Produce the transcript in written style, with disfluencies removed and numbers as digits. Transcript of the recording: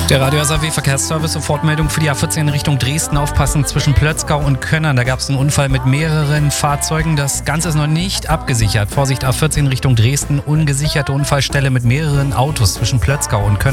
Der Radio SAW Verkehrsservice, Sofortmeldung für die A14 in Richtung Dresden. Aufpassen zwischen Plötzgau und Könnern. Da gab es einen Unfall mit mehreren Fahrzeugen. Das Ganze ist noch nicht abgesichert. Vorsicht, A14 Richtung Dresden. Ungesicherte Unfallstelle mit mehreren Autos zwischen Plötzgau und Könnern.